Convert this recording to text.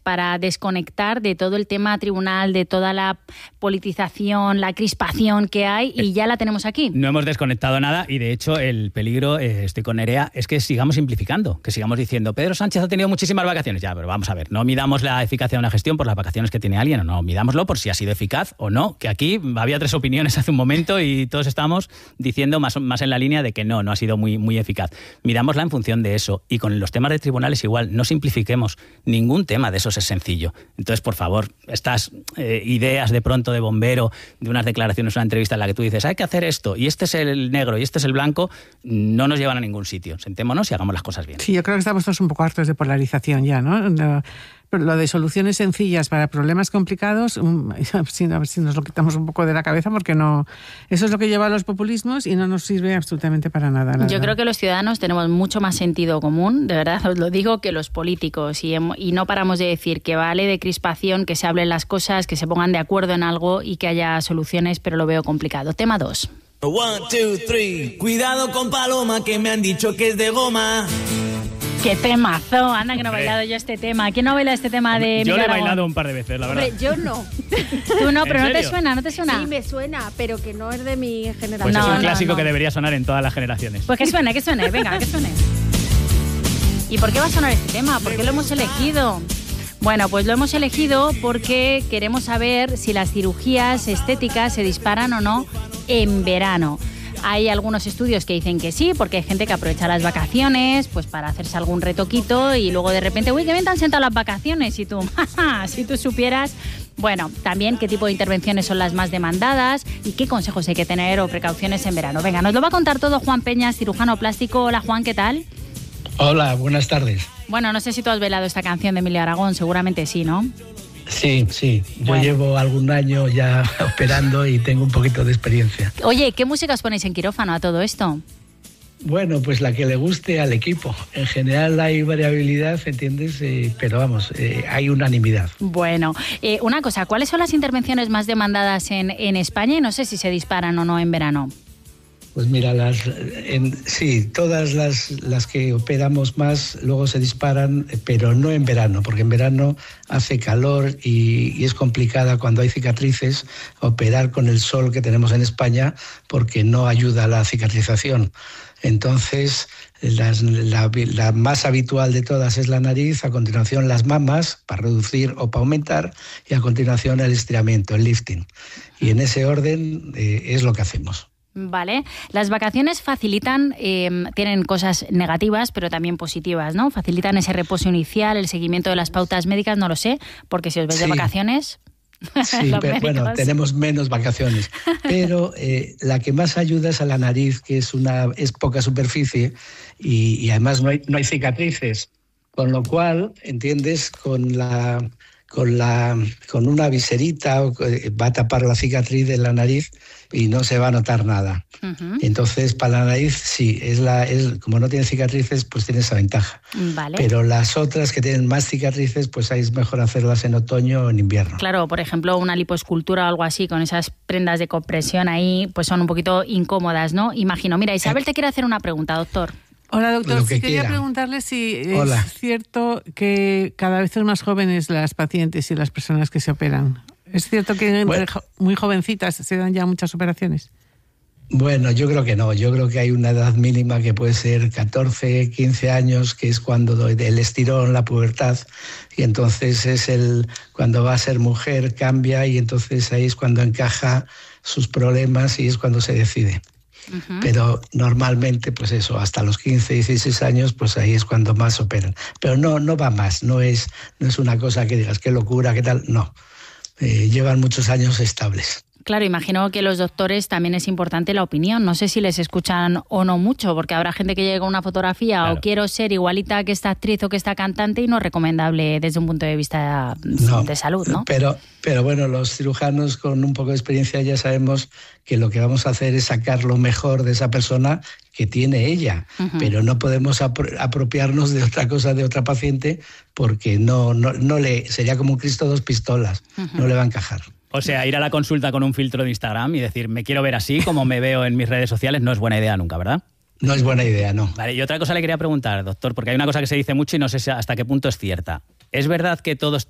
para desconectar de todo el tema tribunal, de toda la politización, la crispación que hay, y ya la tenemos aquí. No hemos desconectado nada y, de hecho, el peligro, estoy con Nerea, es que sigamos simplificando, que sigamos diciendo Pedro Sánchez ha tenido muchísimas vacaciones. Ya, pero vamos a ver, no midamos la eficacia de una gestión por las vacaciones que tiene alguien, o no, midámoslo por si ha sido eficaz o no, que aquí había 3 opiniones hace un momento y todos estamos diciendo más en la línea de que no ha sido muy eficaz. Midámosla en función de eso, y con los temas de tribunales igual, no simplifiquemos, ningún tema de esos es sencillo. Entonces, por favor, estas ideas de pronto de bombero, de unas declaraciones, una entrevista en la que tú dices hay que hacer esto, y este es el negro y este es el blanco, no nos llevan a ningún sitio. Sentémonos y hagamos las cosas bien. Sí, yo creo que estamos todos un poco hartos de polarización ya, ¿no? Lo de soluciones sencillas para problemas complicados, a ver si nos lo quitamos un poco de la cabeza, porque no, eso es lo que lleva a los populismos y no nos sirve absolutamente para nada. Yo creo que los ciudadanos tenemos mucho más sentido común, de verdad os lo digo, que los políticos, y no paramos de decir que vale de crispación, que se hablen las cosas, que se pongan de acuerdo en algo y que haya soluciones, pero lo veo complicado. Tema 2. 1, 2, 3. Cuidado con Paloma, que me han dicho que es de goma. ¡Qué temazo! Anda, que no he bailado yo este tema. ¿Quién no baila este tema de Yo Miguel lo he Aragón? bailado un par de veces, la verdad. Hombre, yo no. Tú no, pero ¿no te serio? suena? ¿No te suena? Sí, me suena, pero que no es de mi generación. Pues es un clásico no. que debería sonar en todas las generaciones. Pues que suene, venga, que suene. ¿Y por qué va a sonar este tema? ¿Por qué lo hemos elegido? Bueno, pues lo hemos elegido porque queremos saber si las cirugías estéticas se disparan o no en verano. Hay algunos estudios que dicen que sí, porque hay gente que aprovecha las vacaciones pues para hacerse algún retoquito y luego de repente, uy, qué bien te han sentado las vacaciones, y tú, si tú supieras. Bueno, también qué tipo de intervenciones son las más demandadas y qué consejos hay que tener o precauciones en verano. Venga, nos lo va a contar todo Juan Peñas, cirujano plástico. Hola, Juan, ¿qué tal? Hola, buenas tardes. Bueno, no sé si tú has velado esta canción de Emilio Aragón, seguramente sí, ¿no? Sí. Yo Bueno. llevo algún año ya operando y tengo un poquito de experiencia. Oye, ¿qué música os ponéis en quirófano a todo esto? Bueno, pues la que le guste al equipo. En general hay variabilidad, ¿entiendes? Pero vamos, hay unanimidad. Bueno, una cosa, ¿cuáles son las intervenciones más demandadas en España? Y no sé si se disparan o no en verano. Pues mira, todas las que operamos más luego se disparan, pero no en verano, porque en verano hace calor y es complicada cuando hay cicatrices operar con el sol que tenemos en España, porque no ayuda a la cicatrización. Entonces, la más habitual de todas es la nariz, a continuación las mamas, para reducir o para aumentar, y a continuación el estiramiento, el lifting. Y en ese orden es lo que hacemos. Vale, las vacaciones facilitan, tienen cosas negativas, pero también positivas, ¿no? Facilitan ese reposo inicial, el seguimiento de las pautas médicas, no lo sé, porque si os vais de vacaciones... Sí, pero bueno, tenemos menos vacaciones. Pero la que más ayuda es a la nariz, que es poca superficie y además no hay cicatrices. Con lo cual, ¿entiendes? Con una viserita va a tapar la cicatriz de la nariz y no se va a notar nada. Uh-huh. Entonces, para la nariz, sí, como no tiene cicatrices, pues tiene esa ventaja. Vale. Pero las otras que tienen más cicatrices, pues ahí es mejor hacerlas en otoño o en invierno. Claro, por ejemplo, una lipoescultura o algo así, con esas prendas de compresión ahí, pues son un poquito incómodas, ¿no? Imagino. Mira, Isabel te quiere hacer una pregunta, doctor. Hola, doctor. Sí, quería preguntarle si Hola. es cierto que cada vez son más jóvenes las pacientes y las personas que se operan. ¿Es cierto que muy jovencitas se dan ya muchas operaciones? Bueno, yo creo que no. Yo creo que hay una edad mínima que puede ser 14, 15 años, que es cuando el estirón, la pubertad, y entonces cuando va a ser mujer cambia y entonces ahí es cuando encaja sus problemas y es cuando se decide. Uh-huh. Pero normalmente, pues eso, hasta los 15, 16 años, pues ahí es cuando más operan. Pero no va más, no es una cosa que digas, qué locura, qué tal, no. Llevan muchos años estables. Claro, imagino que los doctores también es importante la opinión. No sé si les escuchan o no mucho, porque habrá gente que llegue con una fotografía, claro, o quiero ser igualita que esta actriz o que esta cantante, y no es recomendable desde un punto de vista de salud, ¿no? Pero bueno, los cirujanos con un poco de experiencia ya sabemos que lo que vamos a hacer es sacar lo mejor de esa persona que tiene ella, uh-huh, pero no podemos apropiarnos de otra cosa de otra paciente, porque no sería como un Cristo dos pistolas, uh-huh, no le va a encajar. O sea, ir a la consulta con un filtro de Instagram y decir, me quiero ver así, como me veo en mis redes sociales, no es buena idea nunca, ¿verdad? No es buena idea, no. Vale, y otra cosa le quería preguntar, doctor, porque hay una cosa que se dice mucho y no sé hasta qué punto es cierta. ¿Es verdad que todos